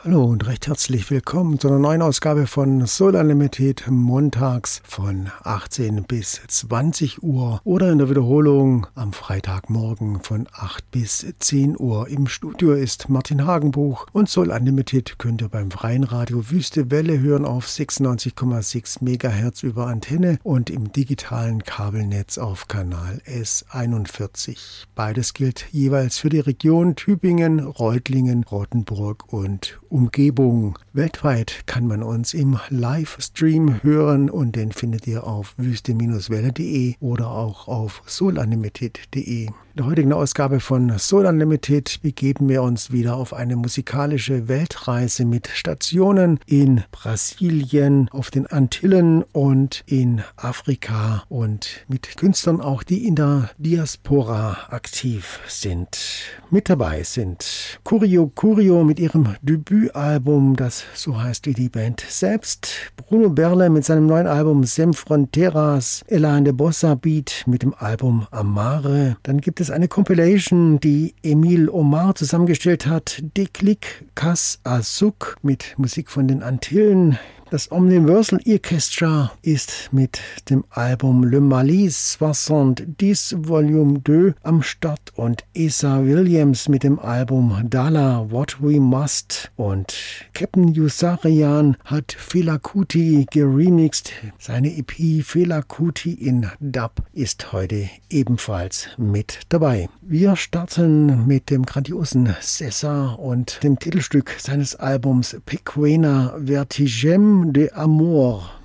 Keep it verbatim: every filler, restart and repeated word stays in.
Hallo und recht herzlich willkommen zu einer neuen Ausgabe von Soul Unlimited, montags von achtzehn bis zwanzig Uhr oder in der Wiederholung am Freitagmorgen von acht bis zehn Uhr. Im Studio ist Martin Hagenbuch und Soul Unlimited könnt ihr beim freien Radio Wüste Welle hören auf sechsundneunzig Komma sechs Megahertz über Antenne und im digitalen Kabelnetz auf Kanal S einundvierzig. Beides gilt jeweils für die Region Tübingen, Reutlingen, Rottenburg und Umgebung. Weltweit kann man uns im Livestream hören und den findet ihr auf wüste Bindestrich welle punkt de oder auch auf soul unlimited punkt de. In der heutigen Ausgabe von Soul Unlimited begeben wir uns wieder auf eine musikalische Weltreise mit Stationen in Brasilien, auf den Antillen und in Afrika und mit Künstlern auch, die in der Diaspora aktiv sind. Mit dabei sind Curio Curio mit ihrem Debütalbum, das so heißt wie die Band selbst, Bruno Berle mit seinem neuen Album Sem Fronteras, Ella and the Bossa Beat mit dem Album Amare. Dann gibt es eine Compilation, die Emil Omar zusammengestellt hat, Déclic Cas Azuk mit Musik von den Antillen. Das Omniversal Orchestra ist mit dem Album Le Malice soixante-dix Volume zwei am Start und Esa Williams mit dem Album Dala What We Must und Captain Yusarian hat Fela Kuti geremixed. Seine E P Fela Kuti in Dub ist heute ebenfalls mit dabei. Wir starten mit dem grandiosen César und dem Titelstück seines Albums Pequena Vertigem de Amor.